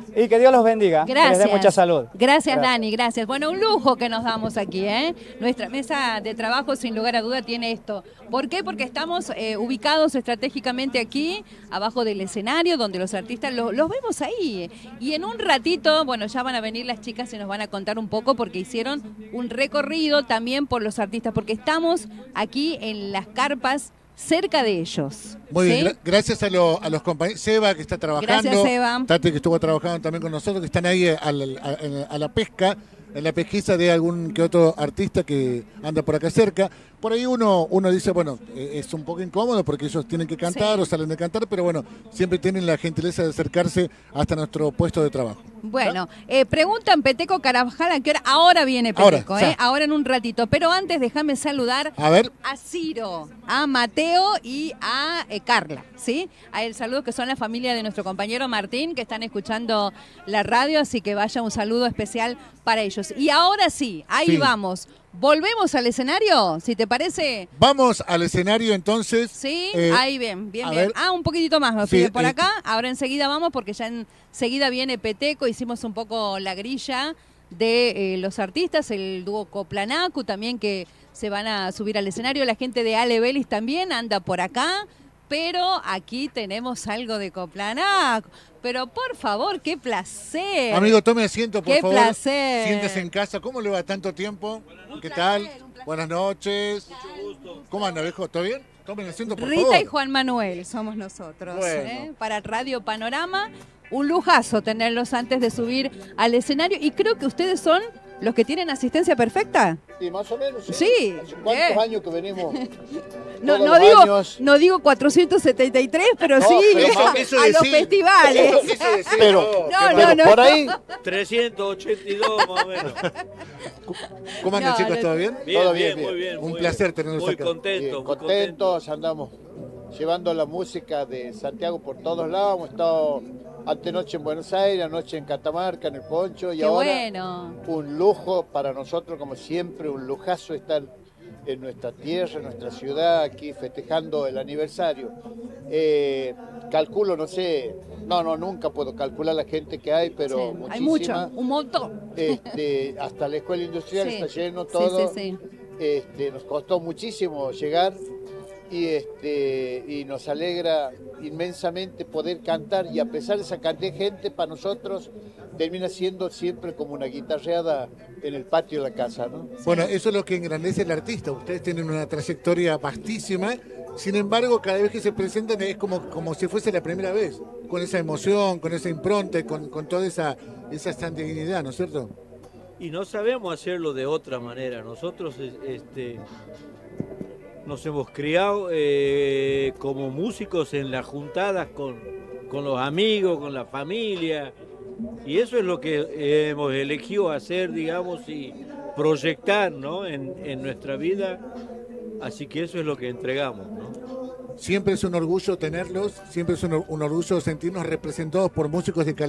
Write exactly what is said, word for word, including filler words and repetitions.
y que Dios los bendiga. Gracias. Que les dé mucha salud. Gracias, Gracias, Dani, gracias. Bueno, un lujo que nos damos aquí, ¿eh? Nuestra mesa de trabajo, sin lugar a duda, tiene esto. ¿Por qué? Porque estamos eh, ubicados estratégicamente aquí, abajo del escenario, donde los artistas lo, los vemos ahí. Y en un ratito, bueno, ya van a venir las chicas y nos van a contar un poco porque hicieron un recorrido también por los artistas, porque estamos aquí en las carpas cerca de ellos. Muy ¿sí? bien, gra gracias a, lo, a los compañeros, Seba que está trabajando, Gracias, Seba. Tati que estuvo trabajando también con nosotros, que están ahí a, a, a, a la pesca, en la pesquisa de algún que otro artista que anda por acá cerca. Por ahí uno, uno dice, bueno, es un poco incómodo porque ellos tienen que cantar sí. o salen de cantar, pero bueno, siempre tienen la gentileza de acercarse hasta nuestro puesto de trabajo. Bueno, eh, preguntan Peteco Carabajal a qué hora. Ahora viene Peteco, ahora, ¿eh? Ahora en un ratito. Pero antes déjame saludar a, ver. a Ciro, a Mateo y a eh, Carla, ¿sí? A el saludo que son la familia de nuestro compañero Martín, que están escuchando la radio, así que vaya un saludo especial para ellos. Y ahora sí, ahí sí. vamos. ¿Volvemos al escenario? Si te parece. Vamos al escenario entonces. Sí, eh, ahí bien, bien, bien. Ver. Ah, un poquitito más me sí, pide por eh, acá. Ahora enseguida vamos porque ya enseguida viene Peteco. Hicimos un poco la grilla de eh, los artistas, el dúo Coplanacu también que se van a subir al escenario. La gente de Ale Vélez también anda por acá. Pero aquí tenemos algo de Coplanacu. Pero por favor, qué placer. Amigo, tome asiento, por qué favor. Qué placer. Siéntese en casa. ¿Cómo le va tanto tiempo? ¿Qué tal? Buenas noches. Mucho gusto. ¿Cómo anda, viejo? ¿Todo bien? Tomen asiento, por Rita favor. y Juan Manuel somos nosotros. Bueno. ¿eh? Para Radio Panorama, un lujazo tenerlos antes de subir al escenario. Y creo que ustedes son los que tienen asistencia perfecta. Sí, más o menos. Sí. Sí. ¿Hace cuántos bien. años que venimos? No, Todos no, los digo, años. no digo cuatrocientos setenta y tres, pero No, sí pero eso a, quiso a los decir. festivales. Eso quise decir, Pero, No, pero no, no. por ahí, trescientos ochenta y dos más o menos. ¿Cómo andan, No, chicos? no. ¿Todo bien? Bien, Todo bien, bien, muy bien. bien. Un muy placer bien. tenerlos muy acá. Contento, bien, muy contentos, andamos llevando la música de Santiago por todos lados. Hemos estado antenoche en Buenos Aires, anoche en Catamarca, en el Poncho, y Qué ahora bueno. un lujo para nosotros, como siempre, un lujazo estar en nuestra tierra, en nuestra ciudad, aquí festejando el aniversario. Eh, calculo, no sé, no, no, nunca puedo calcular la gente que hay, pero Sí, muchísima. hay mucho, un montón. Este, hasta la escuela industrial Sí. está lleno Sí, todo. sí, sí. Este, nos costó muchísimo llegar y, este, y nos alegra inmensamente poder cantar, y a pesar de esa cantidad de gente, para nosotros termina siendo siempre como una guitarreada en el patio de la casa, ¿no? Bueno, eso es lo que engrandece al artista. Ustedes tienen una trayectoria vastísima, sin embargo, cada vez que se presentan es como, como si fuese la primera vez, con esa emoción, con esa impronta, con, con toda esa, esa sanguinidad, ¿no es cierto? Y no sabemos hacerlo de otra manera. Nosotros este, nos hemos criado eh, como músicos en las juntadas con, con los amigos, con la familia. Y eso es lo que hemos elegido hacer, digamos, y proyectar, ¿no? en, en nuestra vida. Así que eso es lo que entregamos, ¿no? Siempre es un orgullo tenerlos, siempre es un, un orgullo sentirnos representados por músicos de calidad.